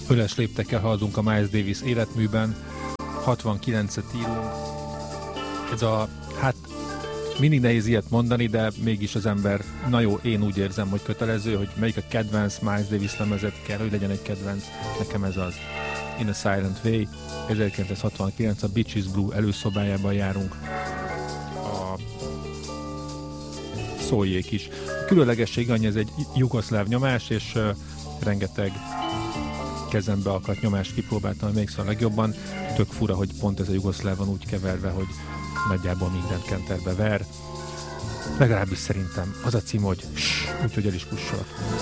Öles léptekkel haladunk a Miles Davis életműben, 69-et írunk. Ez a, hát mindig nehéz ilyet mondani, de mégis az ember, na jó, én úgy érzem, hogy kötelező, hogy melyik a kedvenc Miles Davis lemezet kell, hogy legyen egy kedvenc, nekem ez az In a Silent Way, 1969, a Bitches Blue előszobájában járunk, a szóljék is. A különlegesség annyi, ez egy jugoszláv nyomás, és rengeteg kezembe akadt nyomást kipróbáltam, még a legjobban. Tök fura, hogy pont ez a jugoszláv van úgy keverve, hogy nagyjából mindent kenterbe ver. Legalábbis szerintem az a cím, hogy úgyhogy el is kussolt.